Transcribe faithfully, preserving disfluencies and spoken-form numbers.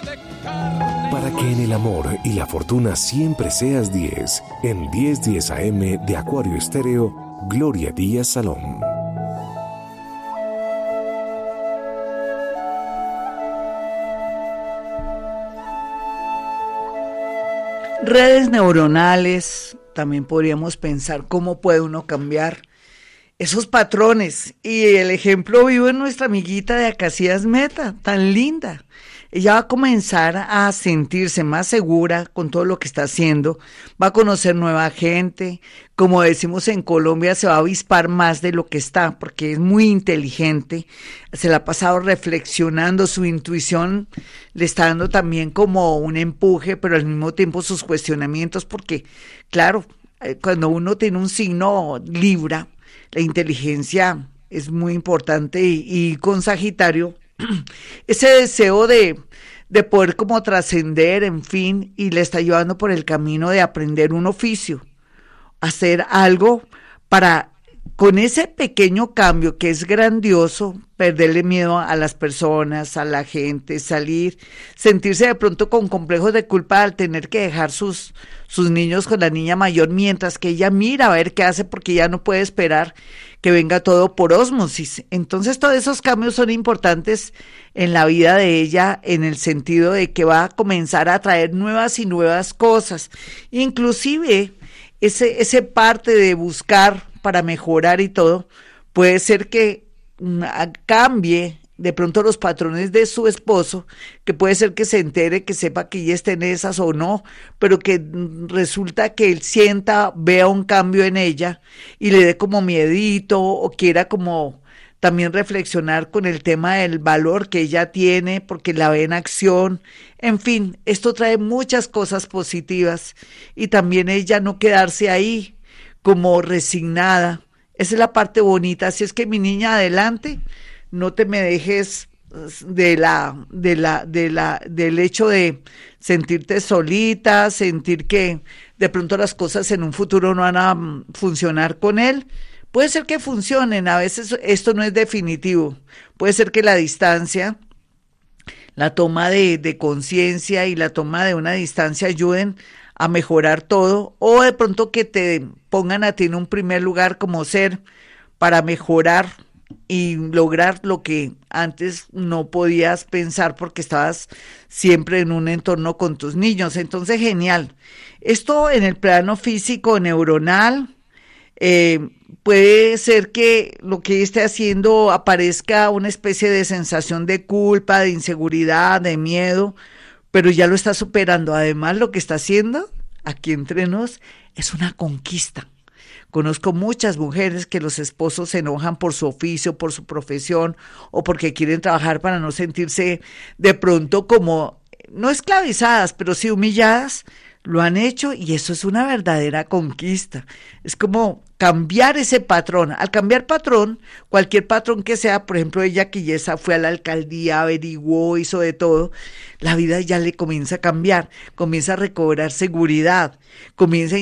Para que en el amor y la fortuna siempre seas diez, en diez diez A M de Acuario Estéreo, Gloria Díaz Salón. Redes neuronales, también podríamos pensar cómo puede uno cambiar esos patrones. Y el ejemplo vivo en nuestra amiguita de Acacias Meta, tan linda. Ella va a comenzar a sentirse más segura con todo lo que está haciendo, va a conocer nueva gente, como decimos en Colombia, se va a avispar más de lo que está, porque es muy inteligente, se la ha pasado reflexionando, su intuición le está dando también como un empuje, pero al mismo tiempo sus cuestionamientos, porque claro, cuando uno tiene un signo Libra, la inteligencia es muy importante y, y con Sagitario, ese deseo de, de poder como trascender, en fin, y le está llevando por el camino de aprender un oficio, hacer algo para, con ese pequeño cambio que es grandioso, perderle miedo a las personas, a la gente, salir, sentirse de pronto con complejos de culpa al tener que dejar sus, sus niños con la niña mayor, mientras que ella mira a ver qué hace porque ya no puede esperar que venga todo por ósmosis. Entonces todos esos cambios son importantes en la vida de ella, en el sentido de que va a comenzar a traer nuevas y nuevas cosas, inclusive ese, ese parte de buscar para mejorar y todo, puede ser que mm, cambie de pronto los patrones de su esposo, que puede ser que se entere, que sepa que ella está en esas o no, pero que resulta que él sienta, vea un cambio en ella y le dé como miedito o quiera como también reflexionar con el tema del valor que ella tiene porque la ve en acción. En fin, esto trae muchas cosas positivas y también ella no quedarse ahí como resignada. Esa es la parte bonita. Así es que mi niña, adelante. No te me dejes de la, de la, de la, del hecho de sentirte solita, sentir que de pronto las cosas en un futuro no van a funcionar con él. Puede ser que funcionen, a veces esto no es definitivo. Puede ser que la distancia, la toma de, de conciencia y la toma de una distancia ayuden a mejorar todo, o de pronto que te pongan a ti en un primer lugar como ser para mejorar y lograr lo que antes no podías pensar porque estabas siempre en un entorno con tus niños. Entonces, genial. Esto en el plano físico, neuronal, eh, puede ser que lo que esté haciendo aparezca una especie de sensación de culpa, de inseguridad, de miedo, pero ya lo está superando. Además, lo que está haciendo aquí entre nos es una conquista. Conozco muchas mujeres que los esposos se enojan por su oficio, por su profesión o porque quieren trabajar para no sentirse de pronto como, no esclavizadas, pero sí humilladas. Lo han hecho y eso es una verdadera conquista. Es como cambiar ese patrón. Al cambiar patrón, cualquier patrón que sea, por ejemplo, ella que ya fue a la alcaldía, averiguó, hizo de todo, la vida ya le comienza a cambiar, comienza a recobrar seguridad, comienza a